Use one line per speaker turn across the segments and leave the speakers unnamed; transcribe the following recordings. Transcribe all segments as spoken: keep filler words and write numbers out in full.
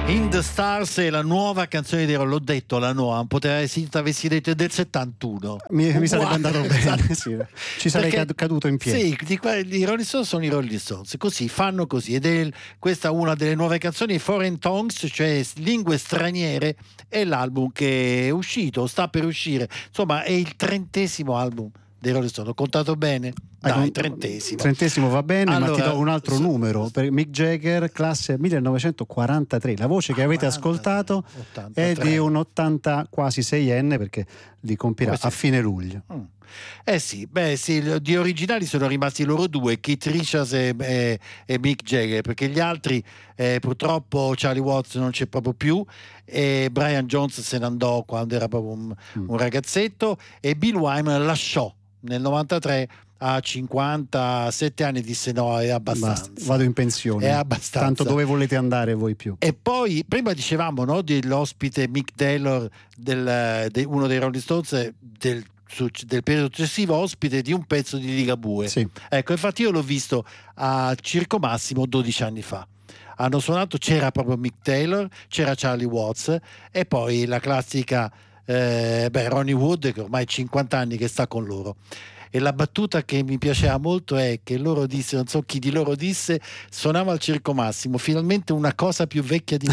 In the Stars è la nuova canzone di Rolling, l'ho detto, la nuova, poteva essere, avessi detto del settantuno.
Mi, mi sarebbe andato bene,
Esatto.
sì. Ci sarei
Perché,
caduto in piedi.
Sì, i Rolling Stones sono i Rolling Stones, così fanno così. Ed è questa una delle nuove canzoni, Foreign Tongues, cioè lingue straniere, è l'album che è uscito, sta per uscire. Insomma, è il trentesimo album dei Rolling Stones. Ho contato bene? Dai, trentesimo.
Trentesimo va bene,
allora,
ma ti do un altro
so,
numero per Mick Jagger, classe millenovecentoquarantatré. La voce che avete ascoltato
ottantatré
è di un ottanta quasi seienne, perché li compirà a fine luglio.
Mm. Eh sì, beh sì, di originali sono rimasti loro due, Keith Richards e, e, e Mick Jagger, perché gli altri eh, purtroppo Charlie Watts non c'è proprio più, e Brian Jones se ne andò quando era proprio un, mm. un ragazzetto, e Bill Wyman lasciò nel novantatré a cinquantasette anni, disse no, è abbastanza.
Basta, vado in pensione.
È abbastanza.
Tanto dove volete andare voi più?
E poi prima dicevamo, no, dell'ospite Mick Taylor, del, de, uno dei Rolling Stones del, del periodo successivo, ospite di un pezzo di Ligabue.
Sì.
Ecco, infatti io l'ho visto a Circo Massimo dodici anni fa. Hanno suonato, c'era proprio Mick Taylor, c'era Charlie Watts e poi la classica eh, beh, Ronnie Wood, che ormai cinquanta anni che sta con loro. E la battuta che mi piaceva molto è che loro disse, non so chi di loro disse, suonava al Circo Massimo, finalmente una cosa più vecchia di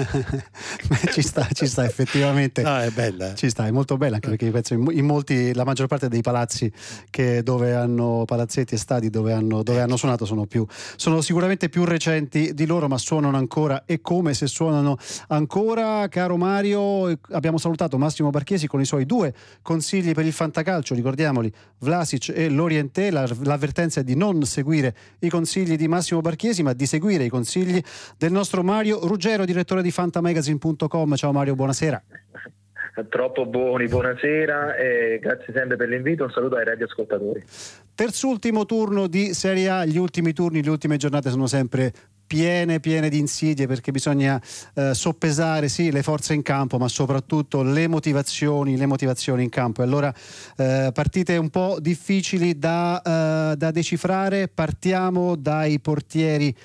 noi.
ci sta, ci sta effettivamente.
No, è bella. Eh?
Ci sta, è molto bella, anche perché penso in, in molti, la maggior parte dei palazzi che dove hanno palazzetti e stadi dove hanno, dove hanno suonato sono più, sono sicuramente più recenti di loro, ma suonano ancora, e come se suonano ancora. Caro Mario, abbiamo salutato Massimo Barchesi con i suoi due consigli per il fantacalcio, ricordiamoli, Vlasic e Lorientè. L'avvertenza è di non seguire i consigli di Massimo Barchesi, ma di seguire i consigli del nostro Mario Ruggero, direttore di fantamagazine punto com. Ciao Mario, buonasera.
Troppo buoni, buonasera e grazie sempre per l'invito. Un saluto ai radioascoltatori.
Terzultimo turno di Serie A, gli ultimi turni, le ultime giornate sono sempre piene piene di insidie, perché bisogna eh, soppesare sì le forze in campo, ma soprattutto le motivazioni le motivazioni in campo. E allora eh, partite un po' difficili da, eh, da decifrare. Partiamo dai portieri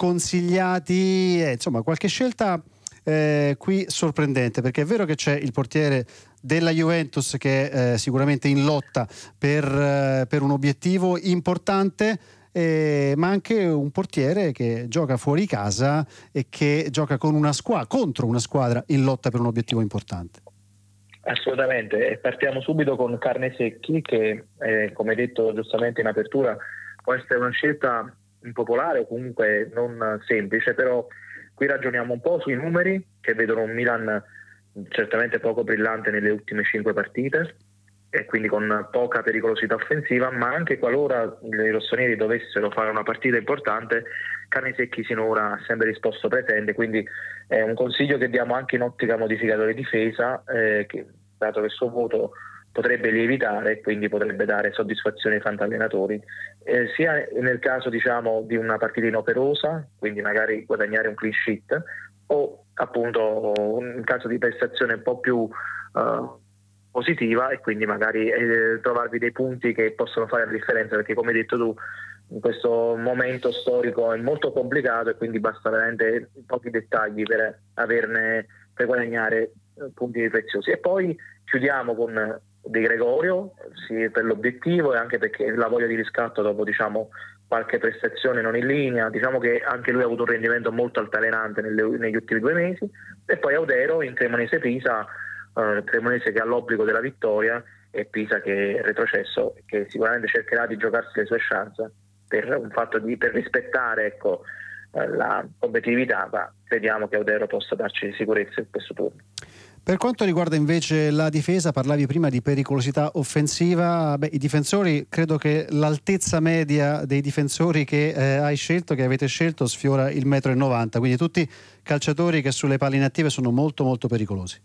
consigliati, eh, insomma qualche scelta eh, qui sorprendente, perché è vero che c'è il portiere della Juventus che è eh, sicuramente in lotta per, eh, per un obiettivo importante, Eh, ma anche un portiere che gioca fuori casa e che gioca con una squadra, contro una squadra in lotta per un obiettivo importante.
Assolutamente, e partiamo subito con Carnesecchi che eh, come detto giustamente in apertura può essere una scelta impopolare o comunque non semplice, però qui ragioniamo un po' sui numeri che vedono un Milan certamente poco brillante nelle ultime cinque partite e quindi con poca pericolosità offensiva, ma anche qualora i rossoneri dovessero fare una partita importante, Carnesecchi sinora ha sempre risposto presente, quindi è un consiglio che diamo anche in ottica modificatore difesa, eh, che, dato che il suo voto potrebbe lievitare e quindi potrebbe dare soddisfazione ai fantallenatori, eh, sia nel caso diciamo di una partita inoperosa, quindi magari guadagnare un clean sheet, o appunto in caso di prestazione un po' più uh, positiva e quindi magari eh, trovarvi dei punti che possono fare la differenza, perché come hai detto tu in questo momento storico è molto complicato e quindi basta veramente pochi dettagli per averne, per guadagnare eh, punti preziosi. E poi chiudiamo con De Gregorio, sì, per l'obiettivo e anche perché la voglia di riscatto dopo diciamo qualche prestazione non in linea, diciamo che anche lui ha avuto un rendimento molto altalenante nelle, negli ultimi due mesi. E poi Audero in Cremonese-Pisa, Uh, Cremonese che ha l'obbligo della vittoria e Pisa che è retrocesso, che sicuramente cercherà di giocarsi le sue chance per un fatto di per rispettare ecco uh, la competitività, ma crediamo che Audero possa darci sicurezza in questo turno.
Per quanto riguarda invece la difesa, parlavi prima di pericolosità offensiva. Beh, i difensori, credo che l'altezza media dei difensori che eh, hai scelto, che avete scelto, sfiora il metro e novanta, quindi tutti calciatori che sulle palle inattive sono molto molto pericolosi.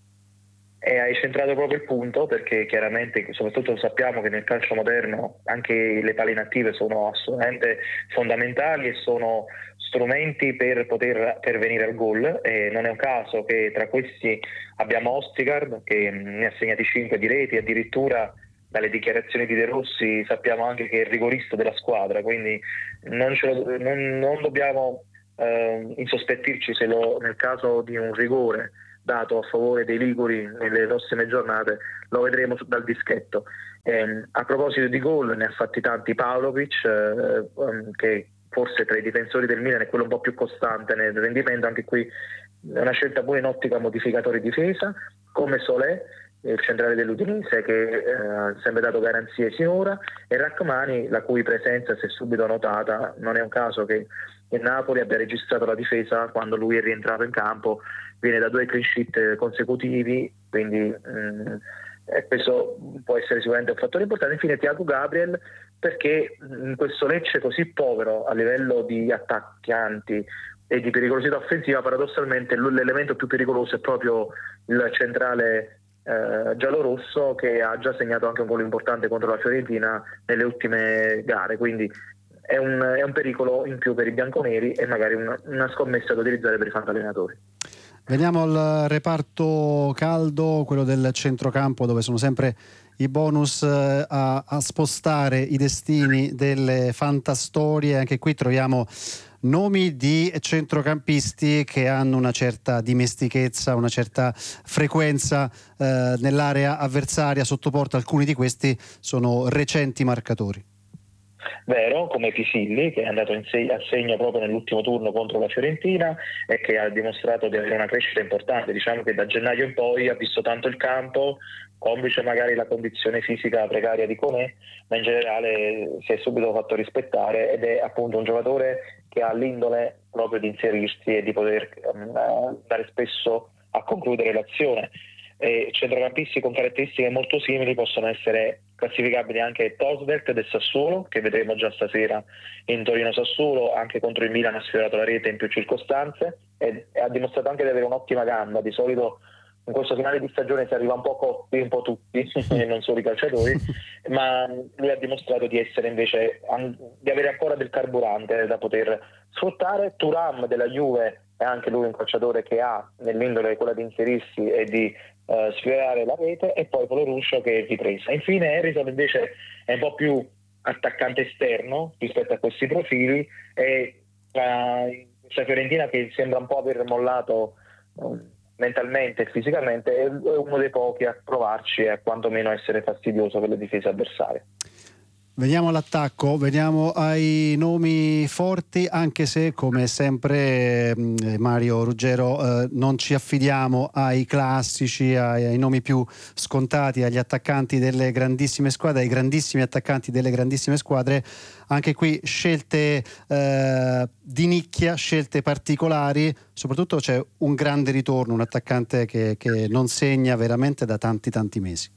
E hai centrato proprio il punto, perché chiaramente soprattutto sappiamo che nel calcio moderno anche le palle inattive sono assolutamente fondamentali e sono strumenti per poter pervenire al gol, e non è un caso che tra questi abbiamo Ostigard che ne ha segnati cinque di reti, addirittura dalle dichiarazioni di De Rossi sappiamo anche che è il rigorista della squadra, quindi non, ce lo, non, non dobbiamo eh, insospettirci se lo, nel caso di un rigore dato a favore dei liguri nelle prossime giornate lo vedremo dal dischetto. Eh, a proposito di gol, ne ha fatti tanti Pavlovic, eh, che forse tra i difensori del Milan è quello un po' più costante nel rendimento. Anche qui è una scelta pure in ottica modificatore difesa, come Solé, il centrale dell'Udinese, che eh, ha sempre dato garanzie sinora, e Rachmani, la cui presenza si è subito notata. Non è un caso che il Napoli abbia registrato la difesa quando lui è rientrato in campo, viene da due clean sheet consecutivi, quindi mh, e questo può essere sicuramente un fattore importante. Infine Thiago Gabriel, perché in questo Lecce così povero a livello di attaccanti e di pericolosità offensiva, paradossalmente l'elemento più pericoloso è proprio il centrale eh, giallorosso, che ha già segnato anche un gol importante contro la Fiorentina nelle ultime gare, quindi è un, è un pericolo in più per i bianconeri e magari una, una scommessa da utilizzare per i fantallenatori.
Veniamo al reparto caldo, quello del centrocampo, dove sono sempre i bonus a, a spostare i destini delle fantastorie. Anche qui troviamo nomi di centrocampisti che hanno una certa dimestichezza, una certa frequenza eh, nell'area avversaria sotto porta. Alcuni di questi sono recenti marcatori.
Vero, come Pisilli, che è andato in se- a segno proprio nell'ultimo turno contro la Fiorentina e che ha dimostrato di avere una crescita importante. Diciamo che da gennaio in poi ha visto tanto il campo, complice magari la condizione fisica precaria di Conè, ma in generale si è subito fatto rispettare ed è appunto un giocatore che ha l'indole proprio di inserirsi e di poter um, andare spesso a concludere l'azione. E centrocampisti con caratteristiche molto simili possono essere classificabili anche Tosvert del Sassuolo, che vedremo già stasera in Torino-Sassuolo. Anche contro il Milan ha sfiorato la rete in più circostanze e, e ha dimostrato anche di avere un'ottima gamba. Di solito in questo finale di stagione si arriva un po' cotti, un po' tutti, e non solo i calciatori, ma lui ha dimostrato di essere invece di avere ancora del carburante da poter sfruttare. Thuram della Juve è anche lui un calciatore che ha nell'indole quella di inserirsi e di Uh, sfiorare la rete, e poi Polo Ruscio che è ripresa. Infine Harrison invece è un po' più attaccante esterno rispetto a questi profili, e uh, questa Fiorentina che sembra un po' aver mollato uh, mentalmente e fisicamente è uno dei pochi a provarci e a quantomeno essere fastidioso per le difese avversarie.
Veniamo all'attacco, veniamo ai nomi forti, anche se come sempre Mario Ruggero eh, non ci affidiamo ai classici, ai, ai nomi più scontati, agli attaccanti delle grandissime squadre, ai grandissimi attaccanti delle grandissime squadre. Anche qui scelte eh, di nicchia, scelte particolari, soprattutto c'è un grande ritorno, un attaccante che, che non segna veramente da tanti tanti mesi.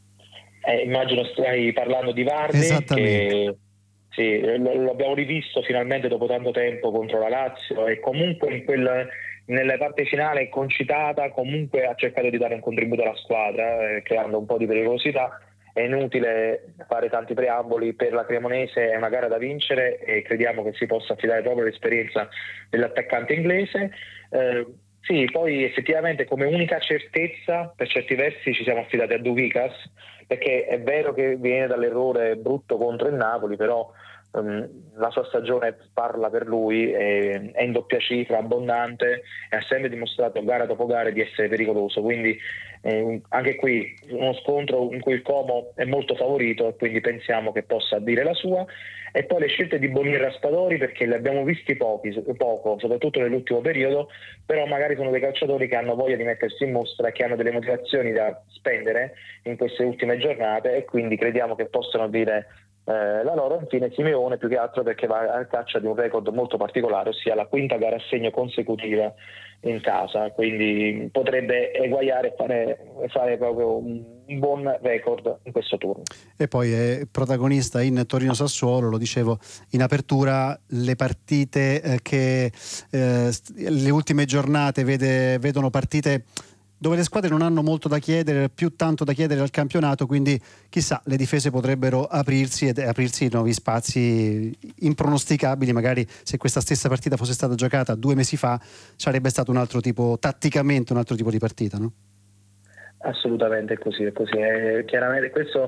Eh, immagino stai parlando di Vardy, che sì, lo, lo abbiamo rivisto finalmente dopo tanto tempo contro la Lazio, e comunque in quel, nella parte finale concitata comunque ha cercato di dare un contributo alla squadra, eh, creando un po' di pericolosità. È inutile fare tanti preamboli, per la Cremonese è una gara da vincere e crediamo che si possa affidare proprio all'esperienza dell'attaccante inglese. Eh, Sì, poi effettivamente come unica certezza per certi versi ci siamo affidati a Douvikas, perché è vero che viene dall'errore brutto contro il Napoli, però um, la sua stagione parla per lui, è, è in doppia cifra, abbondante, e ha sempre dimostrato gara dopo gara di essere pericoloso, quindi eh, anche qui uno scontro in cui il Como è molto favorito e quindi pensiamo che possa dire la sua. E poi le scelte di Bonini e Raspadori, perché li abbiamo visti pochi, poco, soprattutto nell'ultimo periodo, però magari sono dei calciatori che hanno voglia di mettersi in mostra e che hanno delle motivazioni da spendere in queste ultime giornate, e quindi crediamo che possano dire eh, la loro. Infine Simeone, più che altro perché va a caccia di un record molto particolare, ossia la quinta gara a segno consecutiva in casa, quindi potrebbe eguagliare e fare, fare proprio un buon record in questo turno.
E poi è protagonista in Torino-Sassuolo, lo dicevo in apertura, le partite eh, che eh, le ultime giornate vede, vedono partite dove le squadre non hanno molto da chiedere, più tanto da chiedere al campionato, quindi chissà, le difese potrebbero aprirsi ed aprirsi nuovi spazi impronosticabili. Magari se questa stessa partita fosse stata giocata due mesi fa sarebbe stato un altro tipo, tatticamente un altro tipo di partita, no?
Assolutamente è così, è così. È chiaramente questo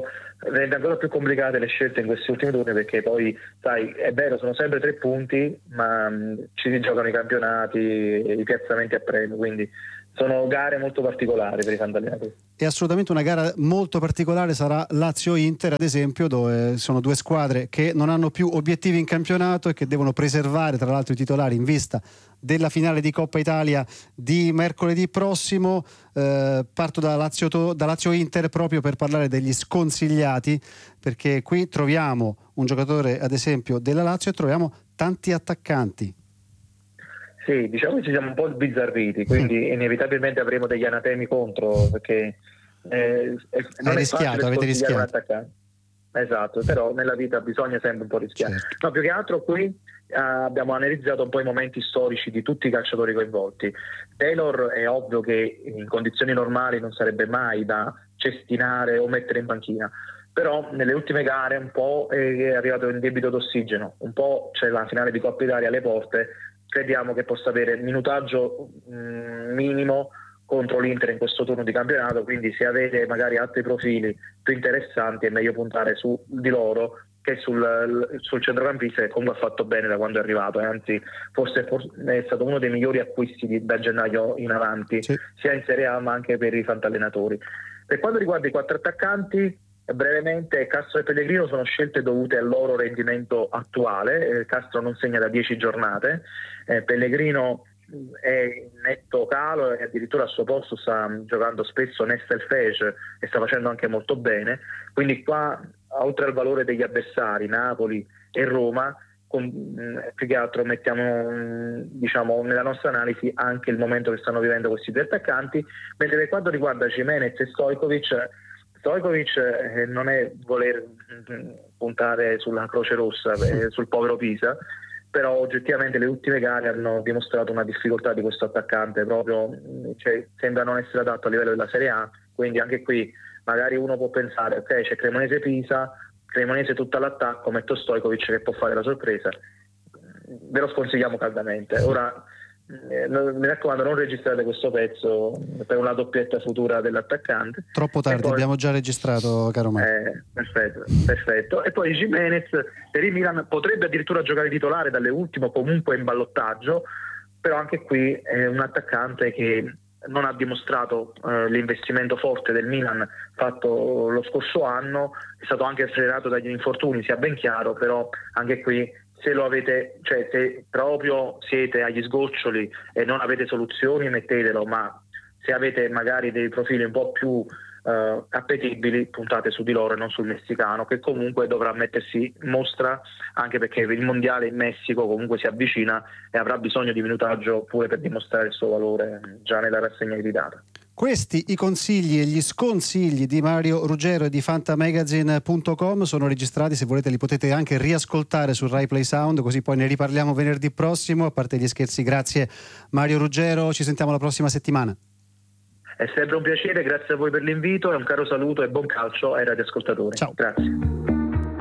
rende ancora più complicate le scelte in questi ultimi turni, perché poi, sai, è vero, sono sempre tre punti, ma mh, ci si giocano i campionati, i piazzamenti a premio, quindi sono gare molto particolari per i fantallenatori.
E assolutamente una gara molto particolare sarà Lazio-Inter, ad esempio, dove sono due squadre che non hanno più obiettivi in campionato e che devono preservare tra l'altro i titolari in vista della finale di Coppa Italia di mercoledì prossimo. Eh, parto da Lazio, da Lazio-Inter proprio per parlare degli sconsigliati, perché qui troviamo un giocatore ad esempio della Lazio e troviamo tanti attaccanti.
Sì, diciamo che ci siamo un po' sbizzarriti, quindi inevitabilmente avremo degli anatemi contro, perché eh, è, non
Hai
è
rischiato, avete rischiato.
Un attaccante. Esatto, però nella vita bisogna sempre un po' rischiare.
Certo.
No, più che altro qui eh, abbiamo analizzato un po' i momenti storici di tutti i calciatori coinvolti. Taylor è ovvio che in condizioni normali non sarebbe mai da cestinare o mettere in panchina, però nelle ultime gare un po' è arrivato in debito d'ossigeno, un po' c'è la finale di Coppa Italia alle porte. Crediamo che possa avere minutaggio mh, minimo contro l'Inter in questo turno di campionato, quindi se avete magari altri profili più interessanti è meglio puntare su di loro che sul, sul centrocampista, che comunque ha fatto bene da quando è arrivato, e anzi forse è stato uno dei migliori acquisti di, da gennaio in avanti, sì, sia in Serie A ma anche per i fantallenatori. Per quanto riguarda i quattro attaccanti, brevemente, Castro e Pellegrino sono scelte dovute al loro rendimento attuale. eh, Castro non segna da dieci giornate, eh, Pellegrino è in netto calo e addirittura al suo posto sta giocando spesso Nestelfege e sta facendo anche molto bene, quindi qua oltre al valore degli avversari Napoli e Roma, con, mh, più che altro mettiamo mh, diciamo nella nostra analisi anche il momento che stanno vivendo questi due attaccanti, mentre per quanto riguarda Gimenez e Stojkovic, Stojkovic eh, non è voler mh, puntare sulla Croce Rossa, eh, sul povero Pisa, però oggettivamente le ultime gare hanno dimostrato una difficoltà di questo attaccante, proprio mh, cioè, sembra non essere adatto a livello della Serie A, quindi anche qui magari uno può pensare, ok, c'è Cremonese Pisa, Cremonese tutto all'attacco, metto Stojkovic che può fare la sorpresa, ve lo sconsigliamo caldamente. Ora Eh, mi raccomando, non registrate questo pezzo per una doppietta futura dell'attaccante.
Troppo tardi, poi, abbiamo già registrato, caro Marco.
Eh, perfetto, perfetto. E poi Gimenez per il Milan potrebbe addirittura giocare titolare dalle ultime, comunque in ballottaggio, però anche qui è un attaccante che non ha dimostrato eh, l'investimento forte del Milan fatto lo scorso anno, è stato anche frenato dagli infortuni, sia ben chiaro, però anche qui se lo avete, cioè se proprio siete agli sgoccioli e non avete soluzioni, mettetelo, ma se avete magari dei profili un po' più uh, appetibili, puntate su di loro e non sul messicano, che comunque dovrà mettersi in mostra, anche perché il mondiale in Messico comunque si avvicina e avrà bisogno di minutaggio pure per dimostrare il suo valore già nella rassegna iridata.
Questi i consigli e gli sconsigli di Mario Ruggero e di fantamagazine punto com sono registrati, se volete li potete anche riascoltare su Rai Play Sound, così poi ne riparliamo venerdì prossimo. A parte gli scherzi, grazie Mario Ruggero, ci sentiamo la prossima settimana.
È sempre un piacere, grazie a voi per l'invito e un caro saluto e buon calcio ai radioascoltatori.
Ciao.
Grazie.